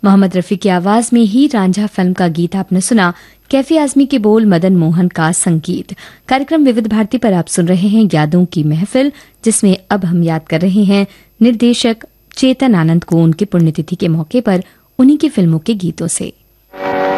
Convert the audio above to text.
मोहम्मद रफी की आवाज में ही रांझा फिल्म का गीत आपने सुना। कैफी आजमी के बोल, मदन मोहन का संगीत। कार्यक्रम विविध भारती पर आप सुन रहे हैं यादों की महफिल, जिसमें अब हम याद कर रहे हैं निर्देशक चेतन आनंद को उनकी पुण्यतिथि के मौके पर उन्हीं की फिल्मों के गीतों से।